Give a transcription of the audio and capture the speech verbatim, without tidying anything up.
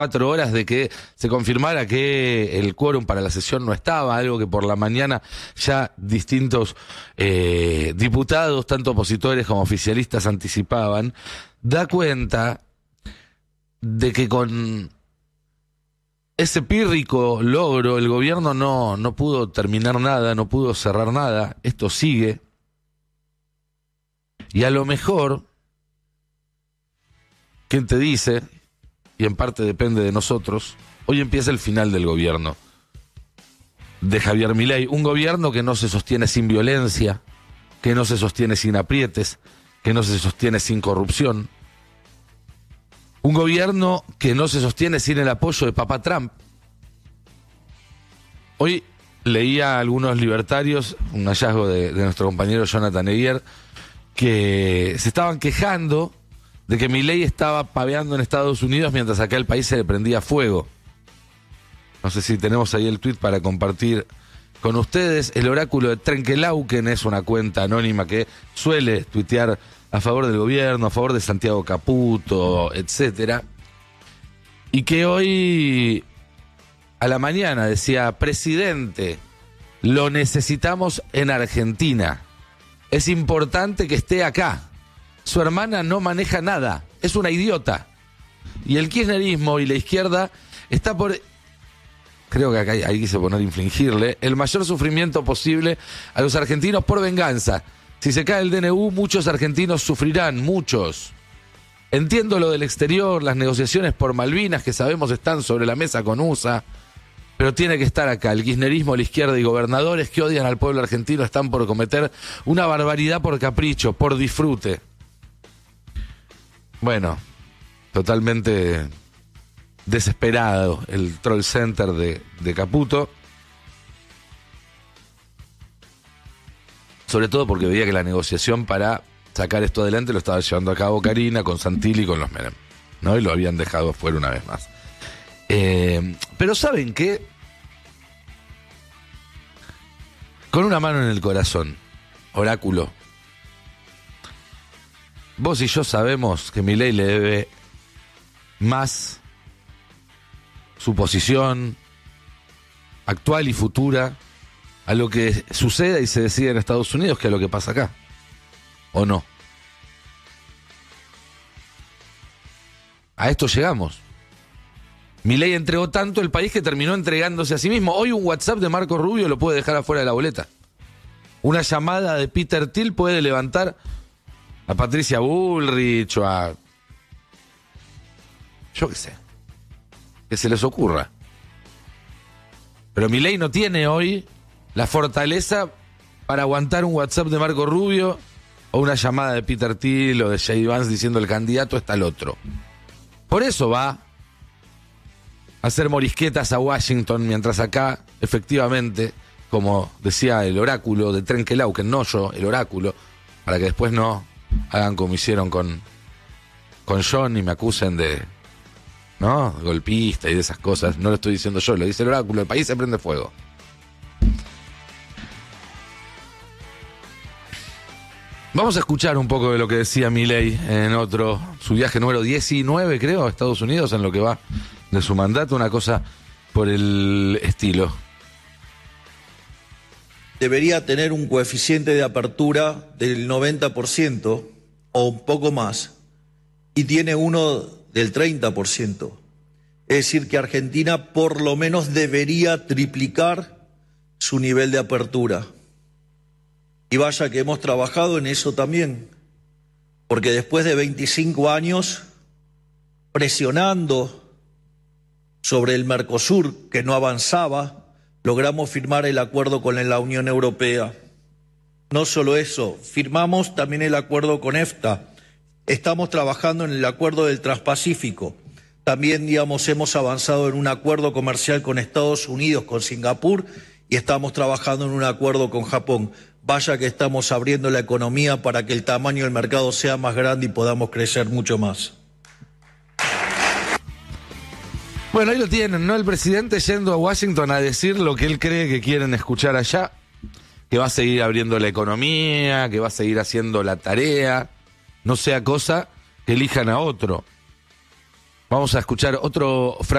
cuatro horas de que se confirmara que el quórum para la sesión no estaba, algo que por la mañana ya distintos eh, diputados, tanto opositores como oficialistas, anticipaban, da cuenta de que con ese pírrico logro el gobierno no, no pudo terminar nada, no pudo cerrar nada, esto sigue, y a lo mejor, ¿quién te dice? Y en parte depende de nosotros, hoy empieza el final del gobierno de Javier Milei, un gobierno que no se sostiene sin violencia, que no se sostiene sin aprietes, que no se sostiene sin corrupción, un gobierno que no se sostiene sin el apoyo de Papá Trump. Hoy leía a algunos libertarios, un hallazgo de, de nuestro compañero Jonathan Eguier, que se estaban quejando de que Milei estaba paveando en Estados Unidos mientras acá el país se le prendía fuego. No sé si tenemos ahí el tuit para compartir con ustedes. El oráculo de Trenkelauken es una cuenta anónima que suele tuitear a favor del gobierno, a favor de Santiago Caputo, etcétera. Y que hoy a la mañana decía: presidente, lo necesitamos en Argentina. Es importante que esté acá. Su hermana no maneja nada, es una idiota. Y el kirchnerismo y la izquierda está por... Creo que acá ahí quise poner infligirle el mayor sufrimiento posible a los argentinos por venganza. Si se cae el D N U, muchos argentinos sufrirán, muchos. Entiendo lo del exterior, las negociaciones por Malvinas que sabemos están sobre la mesa con U S A, pero tiene que estar acá. El kirchnerismo, la izquierda y gobernadores que odian al pueblo argentino están por cometer una barbaridad por capricho, por disfrute. Bueno, totalmente desesperado el troll center de, de Caputo. Sobre todo porque veía que la negociación para sacar esto adelante lo estaba llevando a cabo Karina con Santilli y con los Menem, ¿no? Y lo habían dejado fuera una vez más. Eh, pero ¿saben qué? Con una mano en el corazón, oráculo, vos y yo sabemos que Milei le debe más su posición actual y futura a lo que suceda y se decide en Estados Unidos que a lo que pasa acá. ¿O no? A esto llegamos. Milei entregó tanto el país que terminó entregándose a sí mismo. Hoy un WhatsApp de Marco Rubio lo puede dejar afuera de la boleta. Una llamada de Peter Thiel puede levantar a Patricia Bullrich o a... yo qué sé. Que se les ocurra. Pero Milei no tiene hoy la fortaleza para aguantar un WhatsApp de Marco Rubio o una llamada de Peter Thiel o de Jay Vance diciendo el candidato está el otro. Por eso va a hacer morisquetas a Washington, mientras acá, efectivamente, como decía el oráculo de Trenkelauken, no yo, el oráculo, para que después no hagan como hicieron con, con John y me acusen de, ¿no?, golpista y de esas cosas. No lo estoy diciendo yo, lo dice el oráculo, el país se prende fuego. Vamos a escuchar un poco de lo que decía Milei en otro, su viaje número diecinueve, creo, a Estados Unidos, en lo que va de su mandato, una cosa por el estilo. Debería tener un coeficiente de apertura del noventa por ciento o un poco más, y tiene uno del treinta por ciento. Es decir, que Argentina por lo menos debería triplicar su nivel de apertura. Y vaya que hemos trabajado en eso también, porque después de veinticinco años presionando sobre el Mercosur, que no avanzaba, logramos firmar el acuerdo con la Unión Europea. No solo eso, firmamos también el acuerdo con EFTA. Estamos trabajando en el acuerdo del Transpacífico. También, digamos, hemos avanzado en un acuerdo comercial con Estados Unidos, con Singapur, y estamos trabajando en un acuerdo con Japón. Vaya que estamos abriendo la economía para que el tamaño del mercado sea más grande y podamos crecer mucho más. Bueno, ahí lo tienen, ¿no? El presidente yendo a Washington a decir lo que él cree que quieren escuchar allá, que va a seguir abriendo la economía, que va a seguir haciendo la tarea, no sea cosa que elijan a otro. Vamos a escuchar otro fragmento.